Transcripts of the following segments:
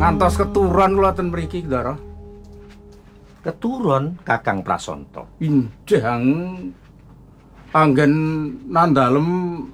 Ngantos keturun kula ten mriki, Ndara. Keturun Kakang Prasanta. Injih anggen nandalem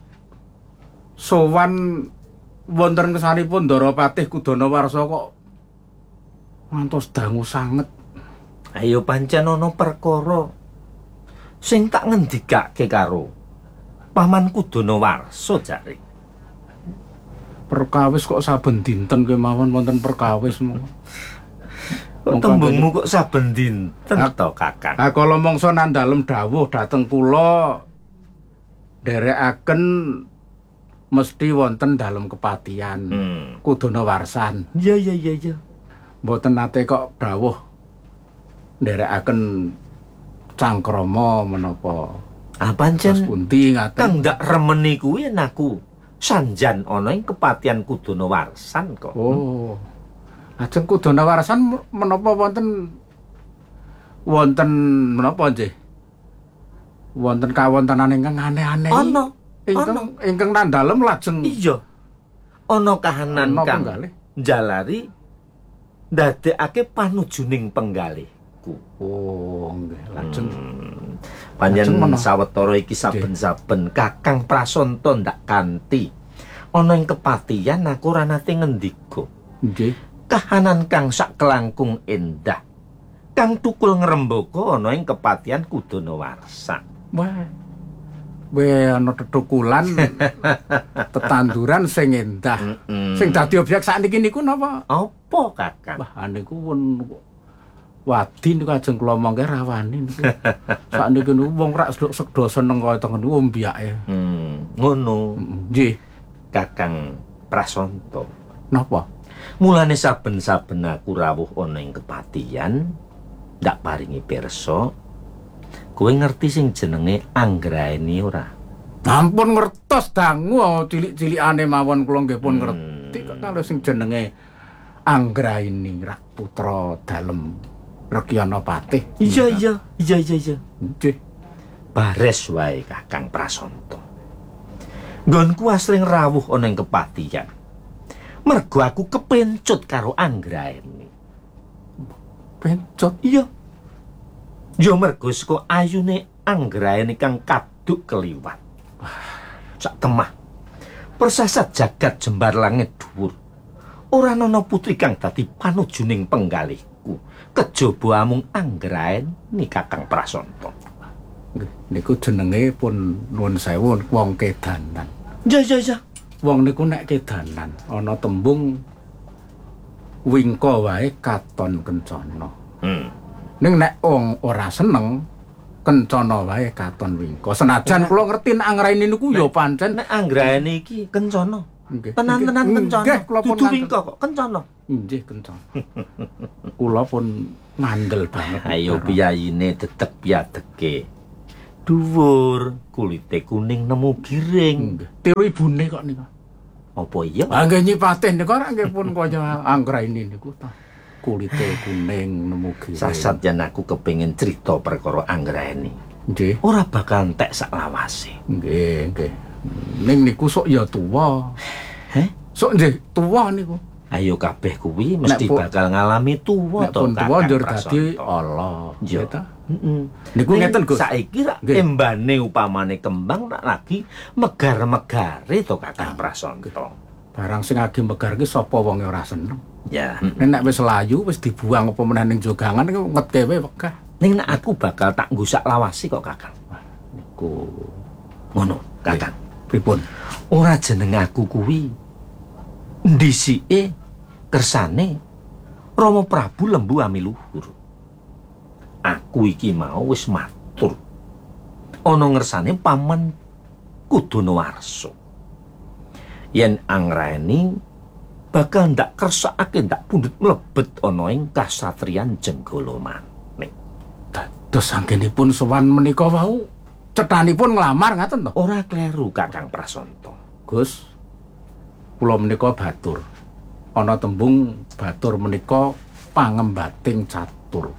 sowan wonten kesanipun Ndara Patih Kudanawarsa kok ngantos dangu sanget. Ayo pancen ana perkara sing tak ngendikake karo Paman Kudanawarsa jare. Perkawis kok saben dinten kemawon wonten perkawis mong. Kok tembungmu kok saben dinten to, Kakang? Ha kala mangsa nandalem dawuh dhateng kula nderekaken mesti wonten dalem kepatihan Kudanawarsan. Iya. Mboten nate kok dawuh nderekaken cangkrama menapa. Ah pancen Punti ngaten. kang ndak remeni kuwi aku sanjan ana ing kepatihan Kudanawarsan kok. Oh. Ajeng Kudanawarsan menapa wonten menapa nggih? Wonten kawontenan ingkang aneh-aneh. Ana. Ingkang nandalem lajeng Iya. Ana kahanan ana kang penggalih. njalari ndadekake panujuning penggalihku. Oh, nggih. Lajeng Panjen sawetara iki saben-saben Kakang Prasanta ndak kanthi ana ing kepatihan aku ora nate ngendika. nggih. Kahanan kang sak kelangkung endah kang tukul ngrembaka ana ing kepatihan Kudanawarsa. Wah. Ana tetukulan tetanduran sing endah. Sing dadi objek sakniki niku napa? Apa, Kakang? Wah, niku pun wadi niku ajeng kula mangke rawani niku. Sakniki niku wong rak sedo seneng kaya tengen niku mbiyake. Ngono. Nggih. Kakang Prasanta. Napa? Mulane saben-saben aku rawuh ana ing kepatihan ndak paringi pirsa. Kowe ngerti sing jenenge Anggraeni ora? Ampun ngertos dangu cilik-cilikane mawon kula nggih pun ngerti kok kalau sing jenenge Anggraeni rak putra dalem Rekyana Patih. Iya. Nggih. Bares wae Kakang Prasanta. Nggonku asring rawuh ana ing kepatihan. Mergo aku kepencut karo Anggraeni. Pencut. Iya. Ya mergo saka ayune Anggraeni kang kaduk keliwat. Sak temah. Persasat jagat jembar langit dhuwur. Ora ana putri kang dadi panujuning penggalihku. Kejaba amung Anggraeni Kakang Prasanta. Niku jenenge pun nuwun sewu wong kedanan. Ya. Wong niku nek kedanan ana tembung wingka wae katon kencana. Ning nek wong ora seneng kencana wae katon wingka. Senajan kula ngerti nek Anggraeni niku ya pancen nek Anggraeni iki kencana. Nggih. Tenan-tenan kencana. Nggih, kula pun Dudu wingka kok kencana. Nggih kencana. Kula pun ngandel banget. Ayo piyayine tetep piadeke. Dhuwur, kulite kuning nemu giring. Tiru ibune kok niku. Apa iya? Ah nggih Nyipatih niku ora nggih pun kaya Anggraeni niku ta. Kulite kuning nemu giring. Sasat yen aku kepengin crita perkara Anggraeni. Nggih. Ora bakal entek sak lawase. Nggih. Ning niku sok ya tuwa. Sok nggih tuwa niku. Ayo kabeh kuwi mesti bakal ngalami tuwa to. Nek pun tuwa njur dadi Allah. Ya ta. Niku ngeten Gus. Saiki rak embane upamane kembang tak lagi megar-megare to Kakang Prasanta. Barang sing lagi megar ki sapa wonge ora seneng. Ya. Nek wis layu wis dibuang apa meneh ning jogangan niku ngetkewe wegah. Ning nek aku bakal tak nggusak lawase kok Kakang. Niku ngono, Kakang. Pripun? Ora jeneng aku kuwi ndhisike kersane Rama Prabu Lembu Amiluhur. Aku iki mau wis matur ana ngersane Paman Kudanawarsa. Yen Anggraeni bakal ndak kersakake ndak pundhut mlebet ana ing kasatriyan Jenggala Manik. Dados anggenipun sowan menika wau cethanipun nglamar ngaten to? Ora kleru Kakang Prasanta. Gus, kula menika batur. Ana tembung batur menika pangembating catur.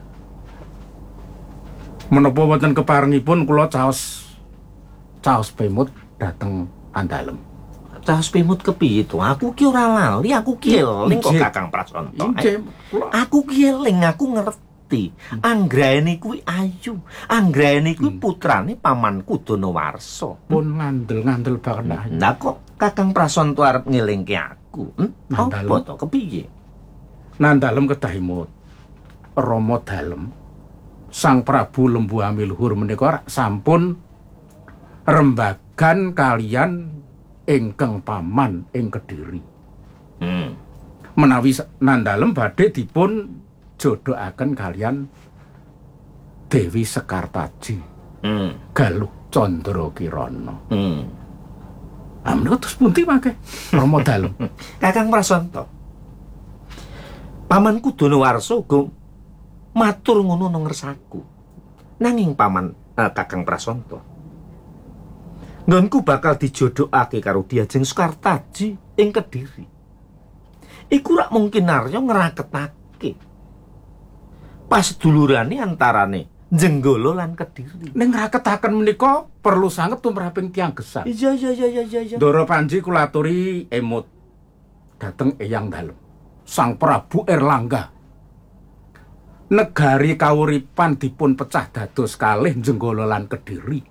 Menapa wonten keparengipun kula caos pemut dhateng andalem. Caos pemut kepiye to? Aku ki ora lali, aku ki eling kok Kakang Prasanta. Aku ki eling, aku ngerti. Anggraeni kuwi ayu. Anggraeni kuwi putrane pamanku Donowarsa. Pun ngandel-ngandel banget. Lah kok Kakang Prasanta arep ngelingke aku? Apa to kepiye? Nandalem kedahimut. Rama dalem Sang Prabu Lembu Amiluhur menika sampun rembagan kalian ingkang paman ing Kediri. Menawi nandalem badhe dipun jodohaken kalian Dewi Sekartaji. Galuh Candra Kirana. Menika terus pundi mangke Rama dalem? Kakang Prasanta. Pamanku Donowarsa uga matur ngono nang ngersaku. Nanging paman Kakang Prasanta, nggonku bakal dijodohake karo Diajeng Sekartaji ing Kediri. Iku rak mungkin Narya ngraketake pasedulurane antarane Jenggala lan Kediri. Ning ngraketaken menika perlu sanget tumraping tiyang gesang. Iya. Ndara Panji kula aturi emut dhateng Eyang Dalem Sang Prabu Erlangga. Negari kawuripan dipun pecah dados kalih Jenggala lan Kediri.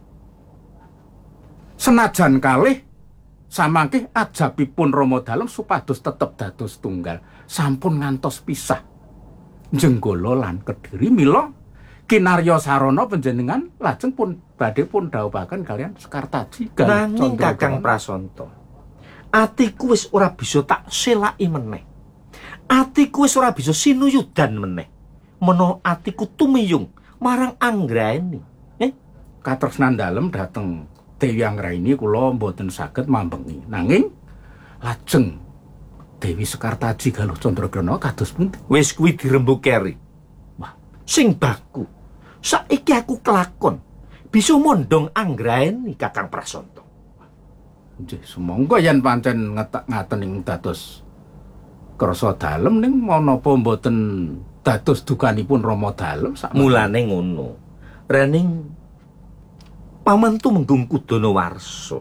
Senajan kalih samangke ajabipun Rama Dalem supados tetep dados tunggal, sampun ngantos pisah Jenggala lan Kediri. Mila kinarya sarana panjenengan lajeng pun badhe pun dhawuhaken kalian Sekartaji. Nanging Kakang Prasanta, atiku wis ora bisa tak selaki meneh. Atiku wis ora bisa sinuyudan meneh. Menawa atiku tumiyung marang Anggraeni. Katresnan dalem dhateng Dewi Anggraeni kula mboten saged mambengi. Nanging lajeng Dewi Sekartaji Galuh Candragrana kados pundi? Wis kuwi dirembukeri. Wah, sing baku. Saiki aku kelakon bisa mondhong Anggraeni Kakang Prasanta. Nggih, sumangga yen pancen ngaten ing dados krasa dalem ning menapa mboten dados dukanipun Rama Dalem sak mulane ngono. Rening paman Tumenggung Donowarsa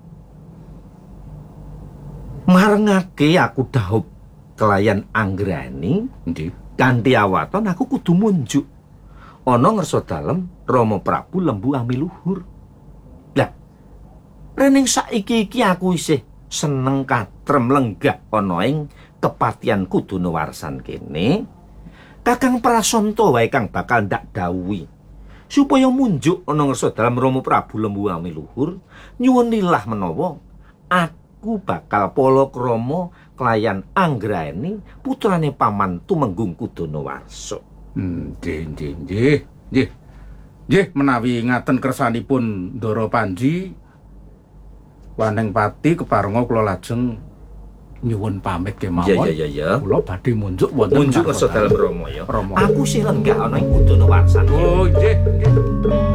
marengake aku dhaup kelayan Anggraeni. Nggih. Kanthi awaton aku kudu munjuk ana ngersa dalem Rama Prabu Lembu Amiluhur. Lah, rening saiki iki aku isih seneng katrem lenggah ana ing kepatianku Donowarsan kene. Kakang Prasanta wae kang bakal ndak dawuhi supaya munjuk ana ngersa dalem Rama Prabu Lembu Amiluhur nyuwun lilah menawa aku bakal palakrama kelayan Anggraeni putrane paman Tumenggung Donowarsa. Nggih, menawi ngaten kersanipun Ndara Panji Waneng Pati keparenga kula lajeng nyuwun pamit kemawon. Iya. Kula badhe munjuk wonten munjuk ngersa dalem Rama ya. Rama. Aku sih lenggah ana ing Donowarsa. Oh, nggih.